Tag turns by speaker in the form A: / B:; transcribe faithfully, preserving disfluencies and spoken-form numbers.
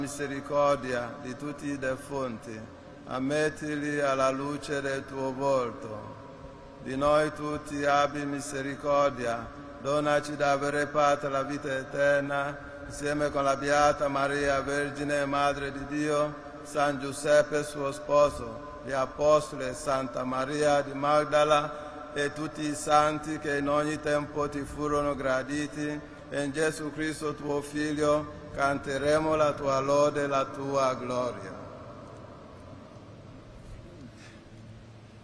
A: misericordia di tutti i defunti, ammettili alla luce del tuo volto. Di noi tutti abbi misericordia, donaci da avere parte alla vita eterna, insieme con la Beata Maria, Vergine e Madre di Dio, San Giuseppe suo sposo, gli Apostoli, Santa Maria di Magdala e tutti i santi che in ogni tempo ti furono graditi, e in Gesù Cristo tuo Figlio canteremo la tua lode e la tua gloria.